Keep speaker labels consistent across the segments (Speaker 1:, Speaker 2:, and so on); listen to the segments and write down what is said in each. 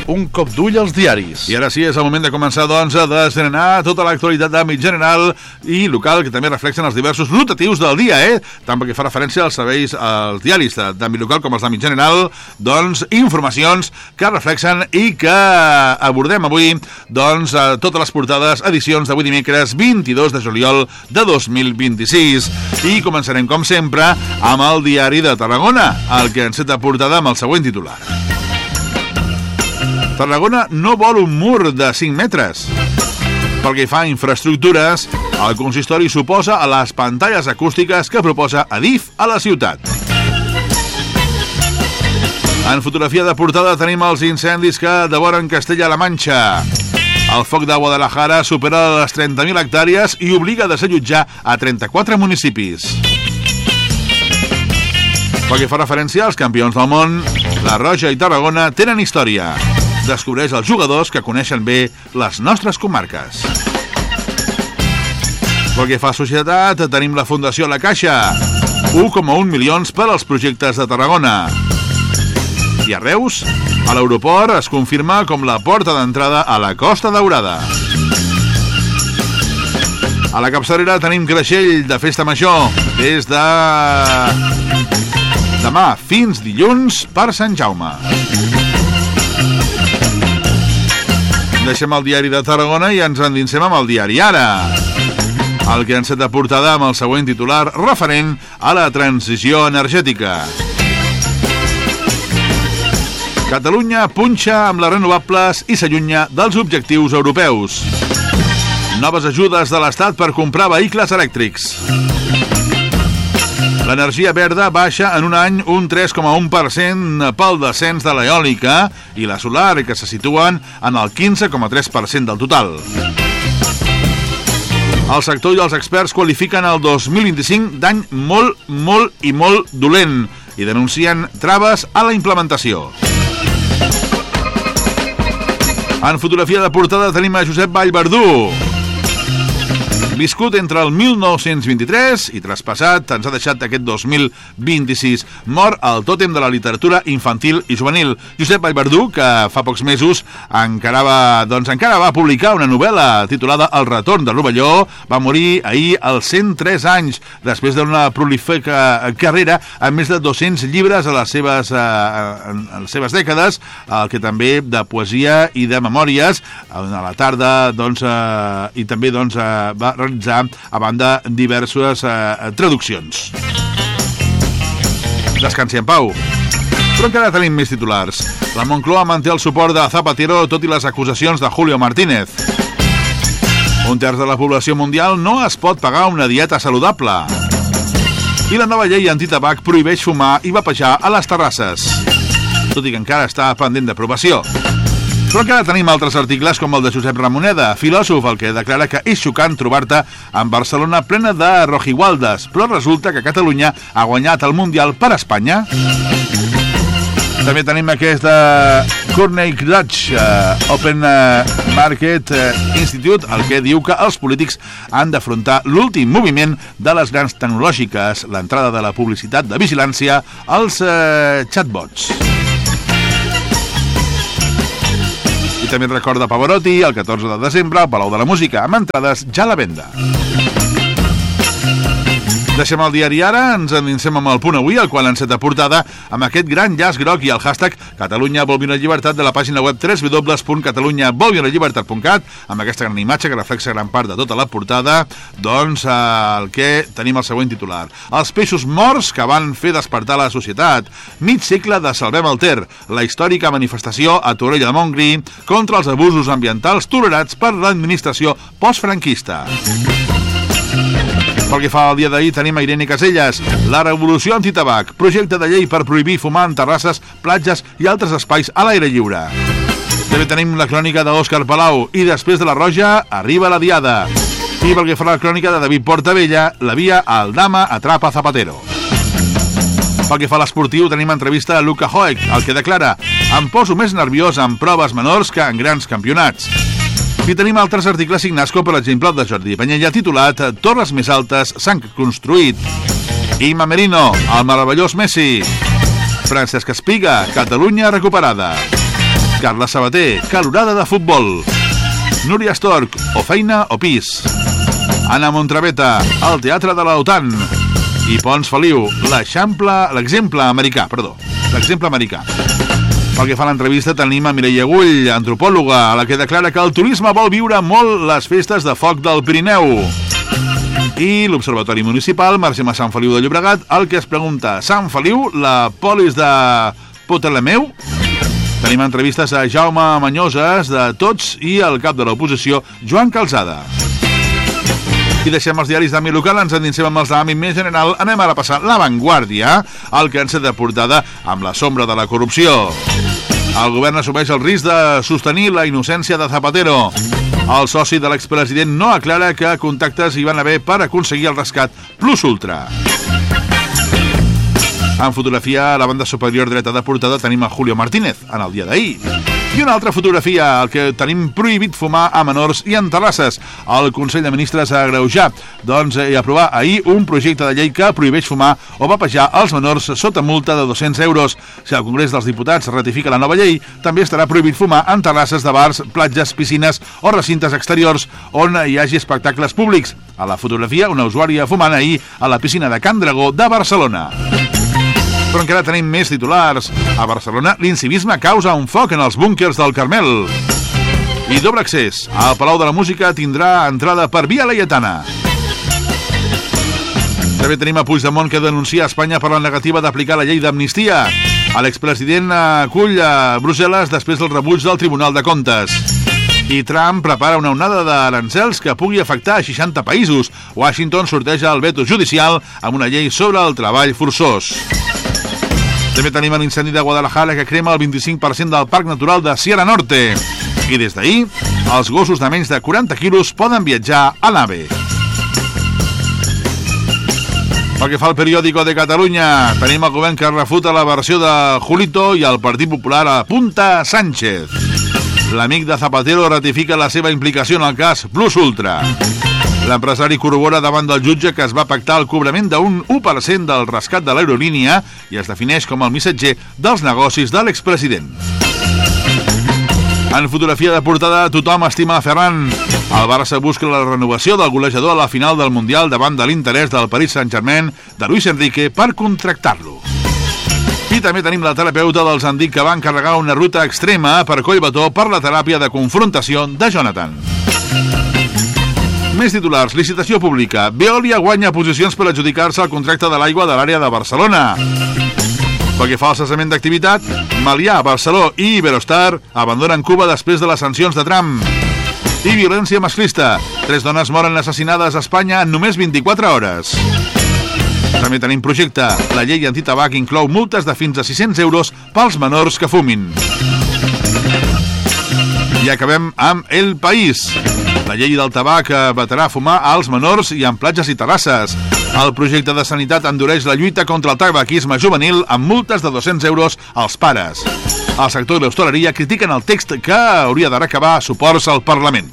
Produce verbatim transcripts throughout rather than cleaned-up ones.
Speaker 1: un cop d'ull als diaris.
Speaker 2: I ara sí, és el moment de començar, doncs, a desgranar tota l'actualitat d'àmbit general i local, que també reflexen els diversos rotatius del dia, eh? Tant perquè fa referència als serveis, als diaris d'àmbit local com els d'àmbit general, doncs, informacions que reflexen i que abordem avui, doncs, a totes les portades, edicions d'avui dimecres vint-i-dos de juliol de dos mil vint-i-sis. I començarem, com sempre, amb el diari de Tarragona, el que enceta portada amb el següent titular. Tarragona no vol un mur de cinc metres. Pel que fa a infraestructures, el consistori s'oposa a les pantalles acústiques que proposa Adif a la ciutat. En fotografia de portada tenim els incendis que devoren Castella-La Manxa. El foc de Guadalajara supera les trenta mil hectàrees i obliga a desallotjar a trenta-quatre municipis. Pel que fa referència als campions del món, la Roja i Tarragona tenen història. Descobreix els jugadors que coneixen bé les nostres comarques. Pel que fa a societat, tenim la Fundació La Caixa, un coma un milions per als projectes de Tarragona. I a Reus, a l'aeroport es confirma com la porta d'entrada a la Costa Daurada. A la capçalera tenim Creixell de Festa Major, des de demà fins dilluns per Sant Jaume. Deixem el diari de Tarragona i ens endinsem amb el diari Ara, el que enceta portada amb el següent titular referent a la transició energètica. Catalunya punxa amb les renovables i s'allunya dels objectius europeus. Noves ajudes de l'Estat per comprar vehicles elèctrics. L'energia verda baixa en un any un tres coma un per cent pel descens de l'eòlica i la solar, que se situen en el quinze coma tres per cent del total. El sector i els experts qualifiquen el dos mil vint-i-cinc d'any molt, molt i molt dolent i denuncien traves a la implementació. En fotografia de portada tenim a Josep Vallverdú. Viscut entre el mil nou-cents vint-i-tres i traspassat ens ha deixat aquest dos mil vint-i-sis. Mor al tòtem de la literatura infantil i juvenil. Josep Vallverdú, que fa pocs mesos encara va, doncs, encara va publicar una novel·la titulada El retorn de Rovelló, va morir ahir als cent tres anys, després d'una prolífica carrera amb més de dos-cents llibres a les seves, a les seves dècades, el que també de poesia i de memòries. A la tarda, doncs, i també doncs, va realitzar a banda diverses eh, traduccions. Descansi en pau. Però encara tenim més titulars. La Moncloa manté el suport de Zapatero tot i les acusacions de Julio Martínez. Un terç de la població mundial no es pot pagar una dieta saludable. I la nova llei antitabac prohibeix fumar i vapejar a les terrasses, tot i que encara està pendent d'aprovació. Però encara tenim altres articles com el de Josep Ramoneda, filòsof, el que declara que és xocant trobar-te en Barcelona plena de rojigualdes, però resulta que Catalunya ha guanyat el Mundial per Espanya. També tenim aquest de Courtney Crutch, uh, Open Market Institute, el que diu que els polítics han d'afrontar l'últim moviment de les grans tecnològiques, l'entrada de la publicitat de vigilància als uh, chatbots. I també recorda Pavarotti, el catorze de desembre, al Palau de la Música, amb entrades ja a la venda. Deixem el diari Ara, ens endinsem amb el Punt Avui, el qual enceta portada amb aquest gran llaç groc i el hashtag Catalunya vol viure llibertat de la pàgina web w w w punt catalunya vol viure llibertat punt cat, amb aquesta gran imatge que reflexa gran part de tota la portada. Doncs el que tenim el següent titular. Els peixos morts que van fer despertar la societat. Mig segle de Salvem el Ter, la històrica manifestació a Torroella de Montgrí contra els abusos ambientals tolerats per l'administració postfranquista. Pel que fa al dia d'ahir tenim a Irene Caselles, la revolució antitabac, projecte de llei per prohibir fumar en terrasses, platges i altres espais a l'aire lliure. També tenim la crònica d'Òscar Palau i després de la Roja arriba la Diada. I pel que fa a la crònica de David Portabella, la via Aldama atrapa Zapatero. Pel que fa a l'esportiu tenim entrevista a Luka Hoek, el que declara: em poso més nerviós en proves menors que en grans campionats. I tenim altres articles signats com, per exemple, el de Jordi Peñella, titulat Torres més altes s'han construït. Imma Merino, el meravellós Messi. Francesc Espiga, Catalunya recuperada. Carla Sabater, calorada de futbol. Núria Storch, o feina o pis. Anna Montraveta, al Teatre de l'OTAN. I Pons Feliu, l'exemple americà, perdó, l'exemple americà. Pel que fa a l'entrevista tenim a Mireia Agull, antropòloga, a la que declara que el turisme vol viure molt les festes de foc del Pirineu. I l'Observatori Municipal, marxem a Sant Feliu de Llobregat, el que es pregunta: Sant Feliu, la polis de Ptolemeu? Tenim entrevistes a Jaume Manyoses, de Tots, i el cap de l'oposició, Joan Calzada. I deixem els diaris d'àmbit local, ens endinsem amb els d'àmbit més general. Anem ara a passar La Vanguardia, el que ens ha de portada amb la sombra de la corrupció. El govern assumeix el risc de sostenir la innocència de Zapatero. El soci de l'expresident no aclara que contactes hi van haver per aconseguir el rescat Plus Ultra. En fotografia, a la banda superior dreta de portada tenim a Julio Martínez, en el dia d'ahir. I una altra fotografia, el que tenim prohibit fumar a menors i en terrasses. El Consell de Ministres ha agreujat doncs, i aprovar ahir un projecte de llei que prohibeix fumar o vapejar als menors sota multa de dos-cents euros. Si el Congrés dels Diputats ratifica la nova llei, també estarà prohibit fumar en terrasses de bars, platges, piscines o recintes exteriors on hi hagi espectacles públics. A la fotografia, una usuària fumant ahir a la piscina de Can Dragó de Barcelona. Però encara tenim més titulars. A Barcelona, l'incivisme causa un foc en els búnquers del Carmel. I doble accés. Al Palau de la Música tindrà entrada per via laietana. També tenim a Puigdemont, que denuncia a Espanya per la negativa d'aplicar la llei d'amnistia. L'expresident acull a Brussel·les després del rebuig del Tribunal de Comptes. I Trump prepara una onada d'arancels que pugui afectar a seixanta països. Washington sorteja el veto judicial amb una llei sobre el treball forçós. També tenim l'incendi de Guadalajara, que crema el vint-i-cinc per cent del Parc Natural de Sierra Norte. I des d'ahir, els gossos de menys de quaranta quilos poden viatjar a l'AVE. Pel que fa al Periódico de Catalunya, tenim el govern que refuta la versió de Julito i el Partit Popular apunta Sánchez. L'amic de Zapatero ratifica la seva implicació en el cas Plus Ultra. L'empresari corrobora davant del jutge que es va pactar el cobrament d'un u per cent del rescat de l'aerolínia i es defineix com el missatger dels negocis de l'expresident. En fotografia de portada, tothom estima a Ferran. El Barça busca la renovació del golejador a la final del Mundial davant de l'interès del Paris Saint-Germain de Luis Enrique per contractar-lo. I també tenim la terapeuta dels Andic, que va encarregar una ruta extrema per Collbató per la teràpia de confrontació de Jonathan. Més titulars. Licitació pública. Veolia guanya posicions per adjudicar-se el contracte de l'aigua de l'àrea de Barcelona. Pel que fa al cessament d'activitat, Melià, Barceló i Iberostar abandonen Cuba després de les sancions de Trump. I violència masclista. Tres dones moren assassinades a Espanya en només vint-i-quatre hores. També tenim projecte. La llei antitabac inclou multes de fins a sis-cents euros pels menors que fumin. I acabem amb El País. La llei del tabac vetarà fumar als menors i en platges i terrasses. El projecte de sanitat endureix la lluita contra el tabaquisme juvenil amb multes de dos-cents euros als pares. El sector i l'hostaleria critiquen el text que hauria de recabar suports al Parlament.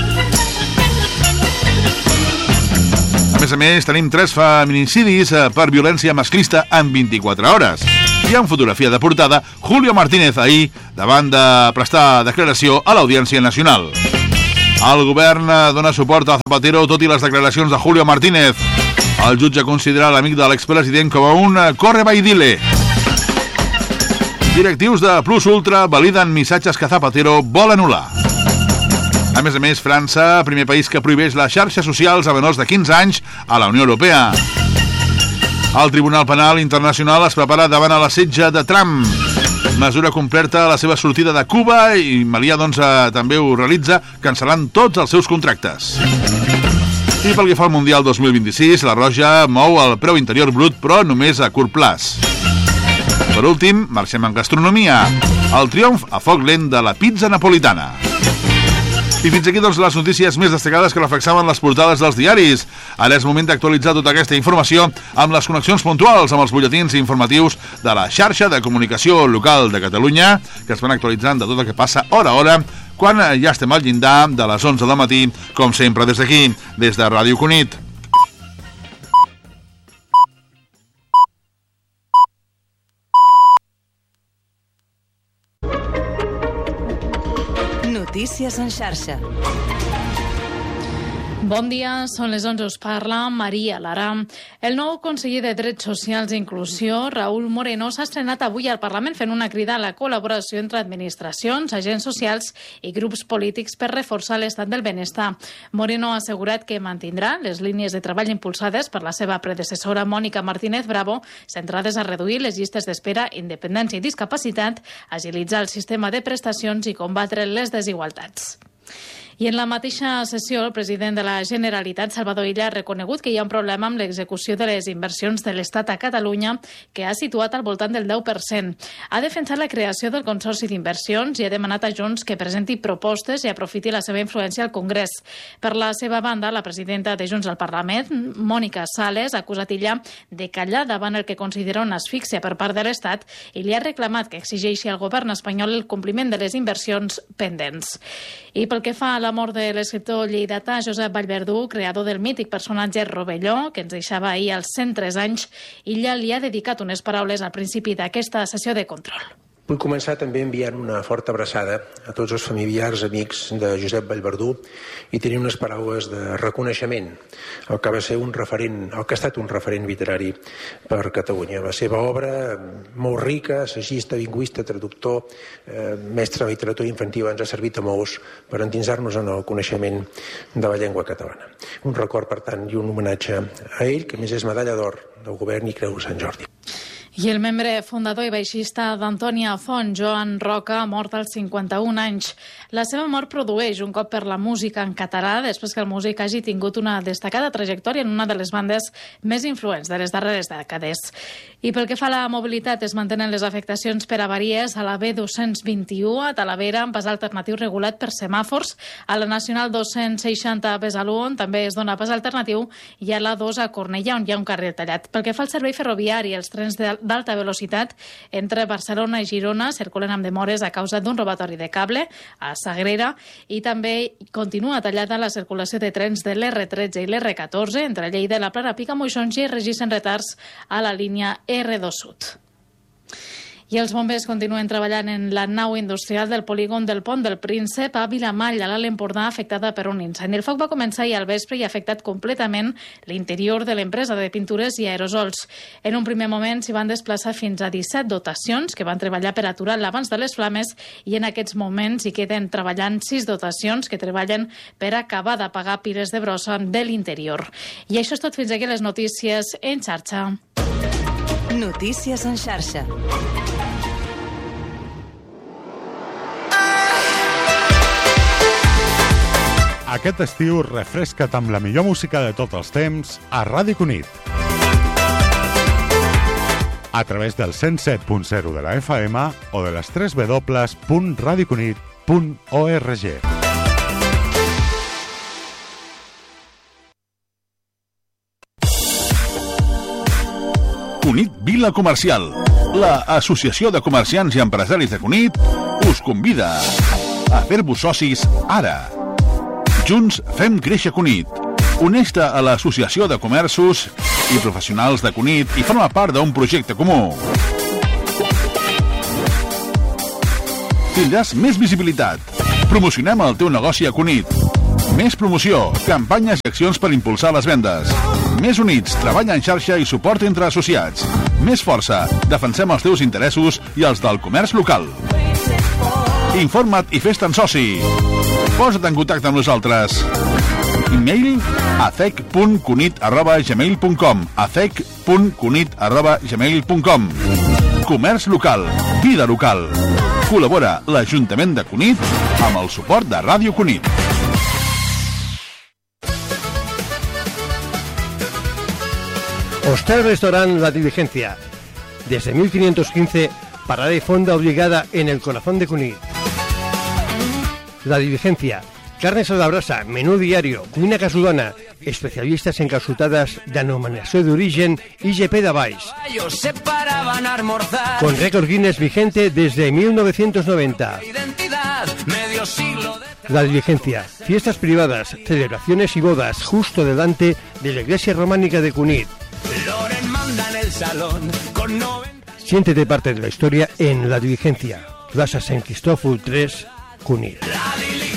Speaker 2: A més a més, tenim tres feminicidis per violència masclista en vint-i-quatre hores. I en fotografia de portada, Julio Martínez ahir davant de prestar declaració a l'Audiència Nacional. El govern dona suport a Zapatero tot i les declaracions de Julio Martínez. El jutge considera l'amic de l'expresident com a un correveidile. Directius de Plus Ultra validen missatges que Zapatero vol anul·lar. A més a més, França, primer país que prohibeix les xarxes socials a menors de quinze anys a la Unió Europea. El Tribunal Penal Internacional es prepara davant a l'assetge de Trump. Mesura completa a la seva sortida de Cuba i Melià doncs, també ho realitza, cancel·lant tots els seus contractes. I pel que fa al Mundial dos mil vint-i-sis, la Roja mou el preu interior brut, però només a curt plaç. Per últim, marxem en gastronomia. El triomf a foc lent de la pizza napolitana. I fins aquí doncs, les notícies més destacades que reflexaven les portades dels diaris. Ara és moment d'actualitzar tota aquesta informació amb les connexions puntuals amb els butlletins informatius de la xarxa de comunicació local de Catalunya, que es van actualitzant de tot el que passa hora a hora, quan ja estem al llindar de les onze del matí, com sempre des d'aquí, des de Ràdio Cunit.
Speaker 3: Notícies en xarxa.
Speaker 4: Bon dia, són les onze, us parla Maria Lara. El nou conseller de Drets Socials i Inclusió, Raúl Moreno, s'ha estrenat avui al Parlament fent una crida a la col·laboració entre administracions, agents socials i grups polítics per reforçar l'estat del benestar. Moreno ha assegurat que mantindrà les línies de treball impulsades per la seva predecessora Mònica Martínez Bravo, centrades a reduir les llistes d'espera, independència i discapacitat, agilitzar el sistema de prestacions i combatre les desigualtats. I en la mateixa sessió, el president de la Generalitat, Salvador Illa, ha reconegut que hi ha un problema amb l'execució de les inversions de l'Estat a Catalunya, que ha situat al voltant del deu per cent. Ha defensat la creació del Consorci d'Inversions i ha demanat a Junts que presenti propostes i aprofiti la seva influència al Congrés. Per la seva banda, la presidenta de Junts al Parlament, Mònica Sales, ha acusat Illa de callar davant el que considera una asfíxia per part de l'Estat i li ha reclamat que exigeixi al govern espanyol el compliment de les inversions pendents. I pel que fa a la mort de l'escriptor lleidatà Josep Vallverdú, creador del mític personatge Rovelló, que ens deixava ahir als cent tres anys, Illa li ha dedicat unes paraules al principi d'aquesta sessió de control.
Speaker 5: Vull començar també enviant una forta abraçada a tots els familiars, amics de Josep Vallverdú i tenir unes paraules de reconeixement al que va ser un referent, al que ha estat un referent literari per Catalunya. La seva obra, molt rica, assagista, lingüista, traductor, eh, mestre de literatura infantil, ens ha servit a molts per endinsar-nos en el coneixement de la llengua catalana. Un record, per tant, i un homenatge a ell, que més és medalla d'or del govern i Creu de Sant Jordi.
Speaker 4: I el membre fundador i baixista d'Antònia Font, Joan Roca, ha mort als cinquanta-un anys. La seva mort produeix un cop per la música en català, després que el músic hagi tingut una destacada trajectòria en una de les bandes més influents de les darreres dècades. I pel que fa a la mobilitat, es mantenen les afectacions per avaries a la B dos-cents vint-i-u a Talavera, amb pas alternatiu regulat per semàfors, a la Nacional dos-cents seixanta a Besalú, on també es dona pas alternatiu, i a la dos a Cornellà, on hi ha un carril tallat. Pel que fa al servei ferroviari, els trens de d'alta velocitat entre Barcelona i Girona circulen amb demores a causa d'un robatori de cable a Sagrera i també continua tallada la circulació de trens de l'erre tretze i l'erre catorze entre Lleida i la Plana Pica Moixons i es registren retards a la línia erre dos Sud. I els bombers continuen treballant en la nau industrial del polígon del Pont del Príncep a Vilamall, a l'Alt Empordà, afectada per un incendi. El foc va començar ahir al vespre i ha afectat completament l'interior de l'empresa de pintures i aerosols. En un primer moment s'hi van desplaçar fins a disset dotacions que van treballar per aturar l'abans de les flames i en aquests moments hi queden treballant sis dotacions que treballen per acabar d'apagar piles de brossa de l'interior. I això és tot, fins aquí les notícies en xarxa.
Speaker 3: Notícies en xarxa.
Speaker 6: Aquest estiu refresca't amb la millor música de tots els temps a Ràdio Cunit. A través del cent set punt zero de la efa ema o de les tres w punt radiocunit punt org.
Speaker 2: Cunit Vila Comercial. La Associació de Comerciants i Empresaris de Cunit us convida a fer-vos socis ara. Junts fem créixer Cunit. Uneix-te a l'Associació de Comerços i Professionals de Cunit i forma part d'un projecte comú. Tindràs més visibilitat. Promocionem el teu negoci a Cunit. Més promoció, campanyes i accions per impulsar les vendes. Més units, treball en xarxa i suport entre associats. Més força, defensem els teus interessos i els del comerç local. Informa't i fes-te'n soci. Posa't en contacte amb nosaltres. E-mail a cec punt cunit arroba gmail punt com a cec punt cunit arroba gmail punt com. Comerç local, vida local. Col·labora l'Ajuntament de Cunit amb el suport de Ràdio Cunit.
Speaker 7: Hostal Restaurant La Diligencia. Desde mil quinientos quince, parada y fonda obligada en el corazón de Cunit. La Diligencia. Carnes a la brasa, menú diario, cuina casolana, especialistas en calçotades denominació d'origen I G P de Baix. Con récord Guinness vigente desde mil novecientos noventa. La Diligencia. Fiestas privadas, celebraciones y bodas justo delante de la iglesia románica de Cunit. Siéntete parte de la historia en La Diligencia. Plaza San Cristóbal tres, Cunit.